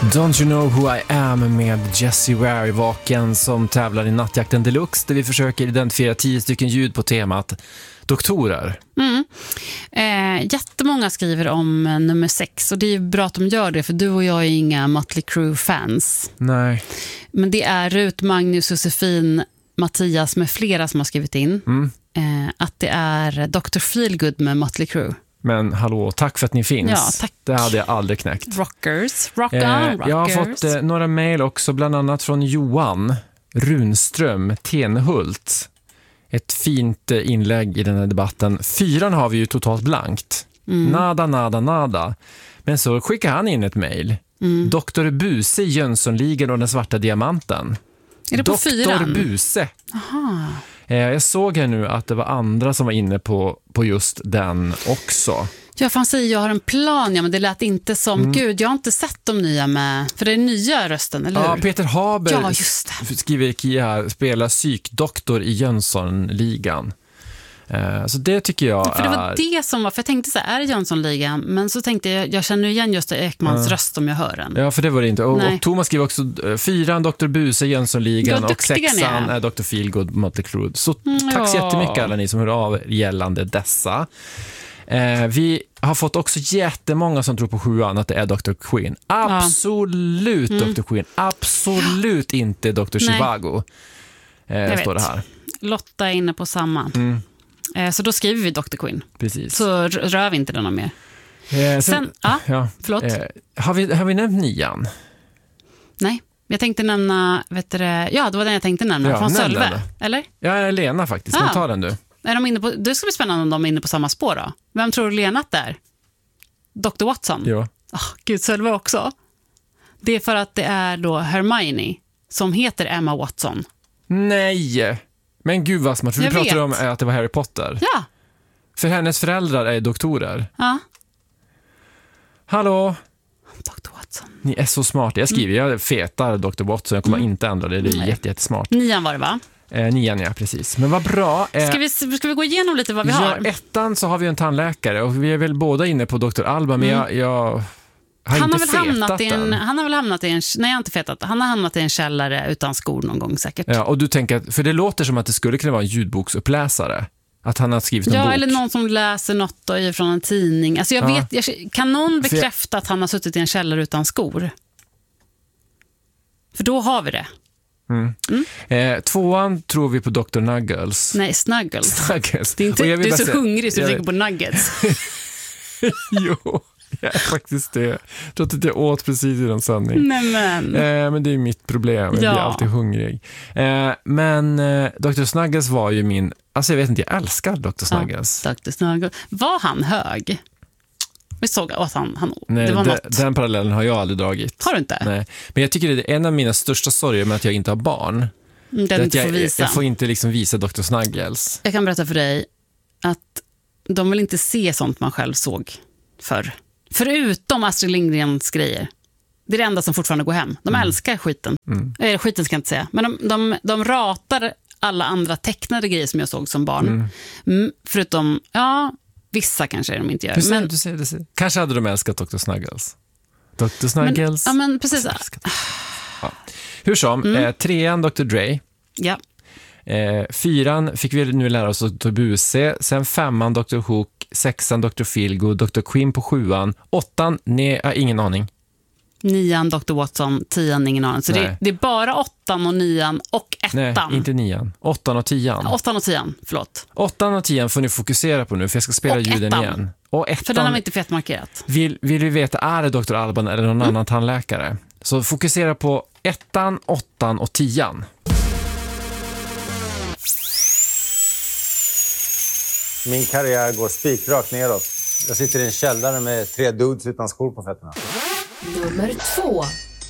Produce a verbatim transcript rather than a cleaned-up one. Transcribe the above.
Don't you know who I am med Jessie Ware i Vaken som tävlar i Nattjakten Deluxe där vi försöker identifiera tio stycken ljud på temat doktorer. Mm. Eh, jättemånga skriver om eh, nummer sex och det är bra att de gör det för du och jag är inga Mötley Crüe-fans. Nej. Men det är Rut, Magnus, Josefin, Mattias med flera som har skrivit in Mm. eh, att det är doktor Feelgood med Mötley Crüe. Men hallå, tack för att ni finns. Ja, tack. Det hade jag aldrig knäckt. Rockers, rock on, Eh, rockers. jag har fått eh, några mejl också, bland annat från Johan Runström Tenhult. Ett fint eh, inlägg i den här debatten. Fyran har vi ju totalt blankt. Mm. Nada, nada, nada. Men så skickar han in ett mejl. Mm. doktor Buse, Jönssonligan och den svarta diamanten. Är det på doktor fyran? Buse. Aha. Eh, jag såg här nu att det var andra som var inne på, på just den också. Ja, för han säger jag har en plan, ja, men det lät inte som, Mm. gud, jag har inte sett de nya med, för det är nya rösten, eller Ja, hur? Peter Haber Ja, just det. skriver Kia här, spelar psykdoktor i Jönssonligan. Eh, så det tycker jag För det var är... det som var, för jag tänkte så här, är det Jönssonligan? Men så tänkte jag, jag känner igen just Ekmans Ja. röst om jag hör den. Ja, för det var det inte. Och, Nej. och Thomas skriver också eh, fyran, doktor Buse, Jönssonligan Vad och duktiga ni sexan är. är doktor Feelgood, Mötley Crüe. Så Mm, tack så ja. jättemycket alla ni som hör av er gällande dessa. Eh, vi har fått också jättemånga som tror på sjuan att det är doktor Queen. Absolut Mm. doktor Queen. Absolut inte doktor Nej. Zhivago. Eh, Jag står det vet. här. Lotta är inne på samma. Mm. Eh, så då skriver vi doktor Queen. Precis. Så r- rör vi inte den någon mer. Eh, sen, Sen, ja, ja, förlåt. eh, har, vi, har vi nämnt nian? Nej, jag tänkte nämna, vet du det, ja, det var den jag tänkte nämna, Ja, från nämn Sölve. den Eller? Ja, Lena faktiskt. Ah. Men ta den du. Är de inne på, det ska bli spännande om de är inne på samma spår då. Vem tror du Lena att det är? doktor Watson? Ja. Oh, Gud, Sölve också. Det är för att det är då Hermione som heter Emma Watson. Nej! Men gud vad smart. För vi Jag pratade vet. om att det var Harry Potter. Ja, För hennes föräldrar är doktorer. ja. Hallå? doktor Watson. Ni är så smarta. Jag skriver, jag fetar doktor Watson. Jag kommer inte ändra det. Det är Nej. jätte, jättesmart. Nian var det, va? Eh, nian, ja, precis. Men vad bra. Eh, Ska vi, ska vi gå igenom lite vad vi ja, har? ettan så har vi en tandläkare. Och vi är väl båda inne på doktor Alba. Men jag, jag har Han har, inte väl fetat hamnat i en, den. han har väl hamnat i en... Nej, jag har inte fetat. Han har hamnat i en källare utan skor någon gång säkert. Ja, och du tänker att, för det låter som att det skulle kunna vara en ljudboksuppläsare. Att han har skrivit en Ja, bok. eller någon som läser något då från en tidning. Alltså jag Ja. vet, jag, kan någon För jag- bekräfta att han har suttit i en källare utan skor? För då har vi det. Eh, tvåan tror vi på doktor Nuggles. Nej, Snuggles. Nuggles. Det är inte, Och jag vill du är bara så säga- hungrig så du jag- tänker på nuggets. Jo, jag är faktiskt det. Jag tror att jag åt precis i den sändning. Nej, men. Eh, men det är mitt problem. Jag blir Ja. alltid hungrig. Eh, men eh, doktor Snuggles var ju min... Alltså jag vet inte, jag älskar doktor Snuggles. doktor Snuggles. Var han hög? Vi såg att han... han Nej, det var de- något. den parallellen har jag aldrig dragit. Har du inte? Nej. Men jag tycker det är en av mina största sorger med att jag inte har barn. Mm, Den Det är att inte får jag, visa. jag får inte liksom visa doktor Snuggles. Jag kan berätta för dig att de vill inte se sånt man själv såg förr. Förutom Astrid Lindgrens grejer. Det är det enda som fortfarande går hem. De älskar skiten. Mm. Eller skiten ska jag inte säga. Men de, de, de ratar alla andra tecknade grejer som jag såg som barn. Mm. Mm, förutom, ja, vissa kanske de inte gör. Du ser, Men, du ser, du ser. Kanske hade de älskat doktor Snuggles. doktor men, Snuggles. ja, men precis. Ja. Hur som, Mm. eh, trean doktor Dre. Ja. Eh, fyran fick vi nu lära oss doktor Buse, sen femman doktor Hook, sexan doktor Feelgood, doktor Quinn på sjuan, åttan, nej, jag har ingen aning. Nian, doktor Watson, tian, ingen aning. Så Nej. det, det är bara åttan och nian och Nej, ettan. inte nian. Åttan och tian. Åttan och tian, förlåt. Åttan och tian får ni fokusera på nu, för jag ska spela Och ljuden ettan. igen. Och ettan, För den har vi inte fetmarkerat. vill, vill vi veta, är det doktor Alban eller någon annan tandläkare? Så fokusera på ettan, åttan och tian. Min karriär går spikrakt neråt. Jag sitter i en källare med tre dudes utan skor på fötterna. Nummer två.